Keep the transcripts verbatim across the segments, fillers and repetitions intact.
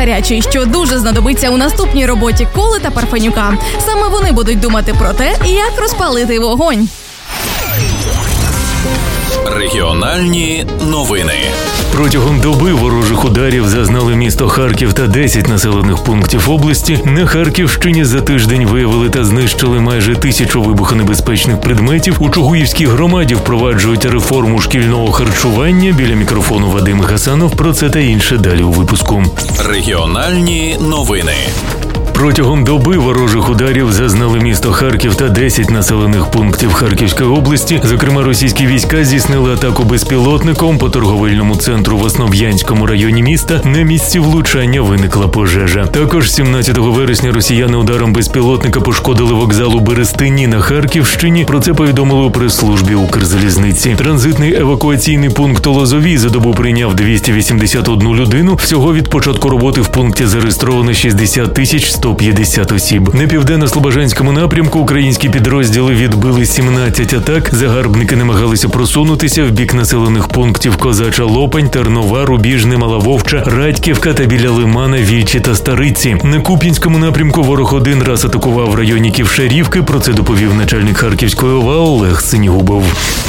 гарячий, що дуже знадобиться у наступній роботі Коли та Парфенюка. Саме вони будуть думати про те, як розпалити вогонь. Регіональні новини. Протягом доби ворожих ударів зазнали місто Харків та десять населених пунктів області. На Харківщині за тиждень виявили та знищили майже тисячу вибухонебезпечних предметів. У Чугуївській громаді впроваджують реформу шкільного харчування. Біля мікрофону Вадим Гасанов. Про це та інше далі у випуску. Регіональні новини. Протягом доби ворожих ударів зазнали місто Харків та десять населених пунктів Харківської області. Зокрема, російські війська здійснили атаку безпілотником по торговельному центру в Основ'янському районі міста. На місці влучання виникла пожежа. Також сімнадцятого вересня росіяни ударом безпілотника пошкодили вокзал у Берестині на Харківщині. Про це повідомили у прес-службі Укрзалізниці. Транзитний евакуаційний пункт у Лозовій за добу прийняв двісті вісімдесят одну людину. Всього від початку роботи в пункті зареєстровано шістдесят тисяч сто п'ятдесят осіб. На південно-слобожанському напрямку українські підрозділи відбили сімнадцять атак. Загарбники намагалися просунутися в бік населених пунктів Козача Лопань, Тернова, Рубіжне, Мала Вовча, Радьківка та біля Лимана, Вічі та Стариці. На Куп'янському напрямку ворог один раз атакував в районі Ківшарівки. Про це доповів начальник Харківської ОВА Олег Синігубов.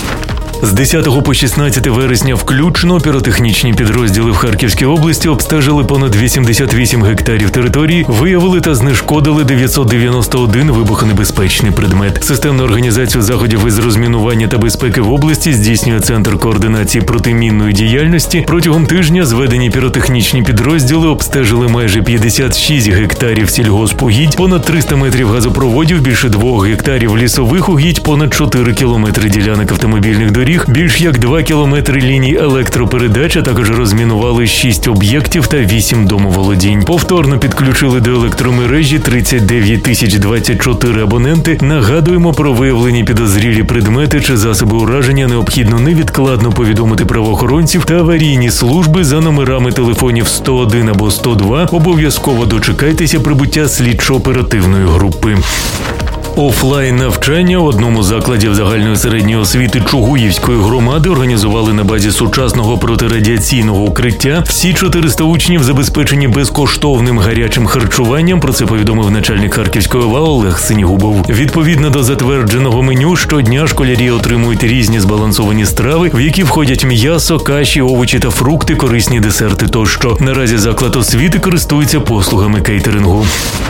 З десятого по шістнадцяте вересня включно піротехнічні підрозділи в Харківській області обстежили понад вісімдесят вісім гектарів території, виявили та знешкодили дев'ятсот дев'яносто один вибухонебезпечний предмет. Системну організацію заходів із розмінування та безпеки в області здійснює Центр координації протимінної діяльності. Протягом тижня зведені піротехнічні підрозділи обстежили майже п'ятдесят шість гектарів сільгоспугідь, понад триста метрів газопроводів, більше двох гектарів лісових угідь, понад чотири кілометри ділянок автомобільних доріг, більш як два кілометри ліній електропередач, а також розмінували шість об'єктів та вісім домоволодінь. Повторно підключили до електромережі тридцять дев'ять тисяч двадцять чотири абоненти. Нагадуємо, про виявлені підозрілі предмети чи засоби ураження необхідно невідкладно повідомити правоохоронців та аварійні служби за номерами телефонів сто один або сто два. Обов'язково дочекайтеся прибуття слідчо-оперативної групи. Офлайн-навчання в одному з закладів загальної середньої освіти Чугуївської громади організували на базі сучасного протирадіаційного укриття. Всі чотириста учнів забезпечені безкоштовним гарячим харчуванням. Про це повідомив начальник Харківської ОВА Олег Синігубов. Відповідно до затвердженого меню, щодня школярі отримують різні збалансовані страви, в які входять м'ясо, каші, овочі та фрукти, корисні десерти тощо. Наразі заклад освіти користується послугами кейтерингу.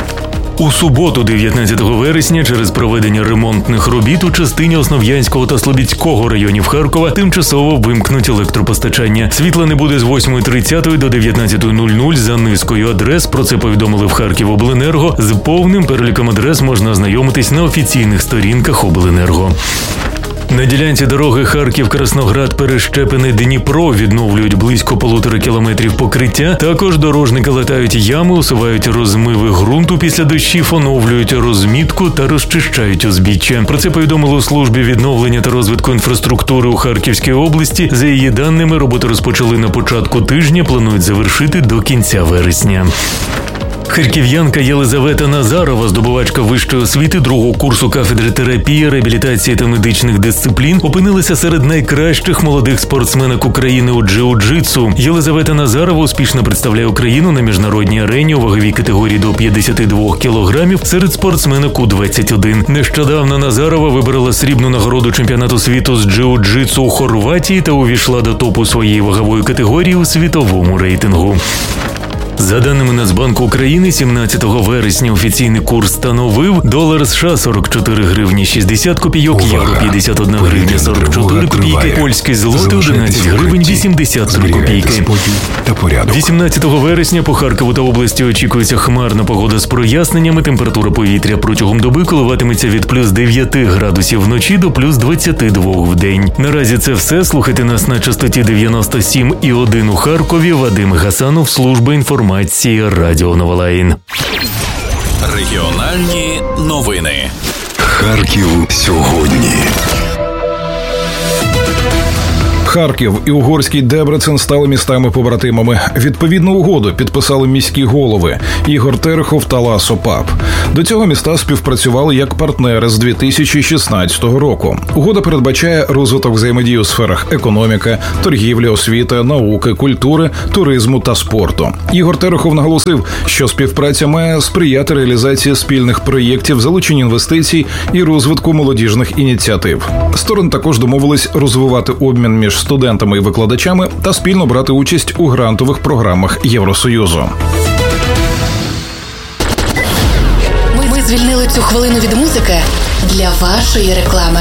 У суботу, дев'ятнадцятого вересня, через проведення ремонтних робіт у частині Основ'янського та Слобідського районів Харкова тимчасово вимкнуть електропостачання. Світла не буде з восьмої тридцять до дев'ятнадцятої нуль нуль за низкою адрес. Про це повідомили в Харківобленерго. З повним переліком адрес можна ознайомитись на офіційних сторінках обленерго. На ділянці дороги Харків-Красноград-Перещепине-Дніпро відновлюють близько полутора кілометрів покриття. Також дорожники латають ями, усувають розмиви ґрунту після дощів, оновлюють розмітку та розчищають узбіччя. Про це повідомили у службі відновлення та розвитку інфраструктури у Харківській області. За її даними, роботи розпочали на початку тижня, планують завершити до кінця вересня. Харків'янка Єлизавета Назарова, здобувачка вищої освіти другого курсу кафедри терапії, реабілітації та медичних дисциплін, опинилася серед найкращих молодих спортсменок України у джиу-джитсу. Єлизавета Назарова успішно представляє Україну на міжнародній арені у ваговій категорії до п'ятдесят два кілограмів серед спортсменок у двадцять один. Нещодавно Назарова вибрала срібну нагороду чемпіонату світу з джиу-джитсу у Хорватії та увійшла до топу своєї вагової категорії у світовому рейтингу. За даними Нацбанку України, сімнадцятого вересня офіційний курс становив долар США сорок чотири гривні шістдесят копійок, євро п'ятдесят одна гривня сорок чотири копійки, польський злотий одинадцять гривень вісімдесят три копійки. вісімнадцятого вересня по Харкову та області очікується хмарна погода з проясненнями. Температура повітря протягом доби коливатиметься від плюс дев'ять градусів вночі до плюс двадцять два в день. Наразі це все. Слухайте нас на частоті дев'яносто сім і один у Харкові. Вадим Гасанов, служба інформації. Радіо Новолаїн. Регіональні новини. Харків сьогодні. Харків і угорський Дебрецен стали містами-побратимами. Відповідну угоду підписали міські голови Ігор Терехов та Ласо Пап. До цього міста співпрацювали як партнери з дві тисячі шістнадцятого року. Угода передбачає розвиток взаємодії у сферах економіки, торгівлі, освіти, науки, культури, туризму та спорту. Ігор Терехов наголосив, що співпраця має сприяти реалізації спільних проєктів, залученню інвестицій і розвитку молодіжних ініціатив. Сторони також домовились розвивати обмін між студентами і викладачами та спільно брати участь у грантових програмах Євросоюзу. Ми, ми звільнили цю хвилину від музики для вашої реклами.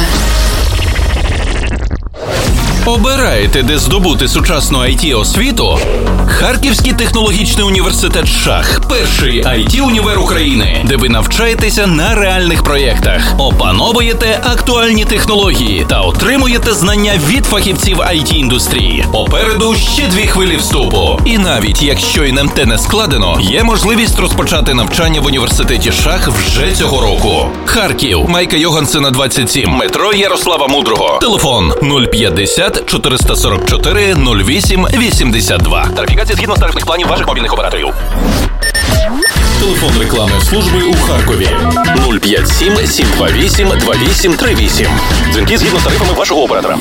Обираєте, де здобути сучасну ай ті-освіту? Харківський технологічний університет «Шах» – перший ай ті-універ України, де ви навчаєтеся на реальних проєктах, опановуєте актуальні технології та отримуєте знання від фахівців ай ті-індустрії. Попереду ще дві хвилі вступу. І навіть якщо ен ем те не складено, є можливість розпочати навчання в університеті «Шах» вже цього року. Харків, Майка Йогансена, двадцять сім, метро Ярослава Мудрого. Телефон нуль п'ятдесят чотириста сорок чотири нуль вісім вісімдесят два. Тарифікація згідно з тарифних планів ваших мобільних операторів. Телефон рекламної служби у Харкові нуль п'ять сім сім два вісім два вісім три вісім. Дзвінки згідно з тарифами вашого оператора.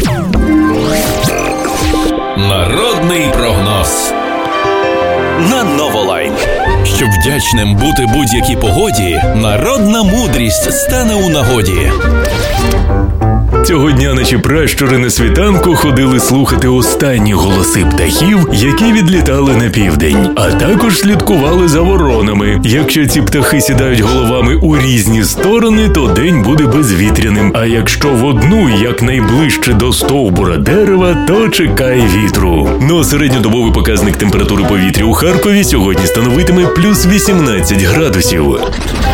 Народний прогноз на Новолайн. Щоб вдячним бути будь-якій погоді, народна мудрість стане у нагоді. Цього дня наші пращури на світанку ходили слухати останні голоси птахів, які відлітали на південь, а також слідкували за воронами. Якщо ці птахи сідають головами у різні сторони, то день буде безвітряним, а якщо в одну, якнайближче до стовбура дерева, то чекай вітру. Ну а середньодобовий показник температури повітря у Харкові сьогодні становитиме плюс вісімнадцять градусів.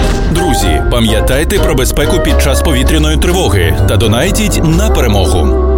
Друзі, пам'ятайте про безпеку під час повітряної тривоги та донайтіть на перемогу.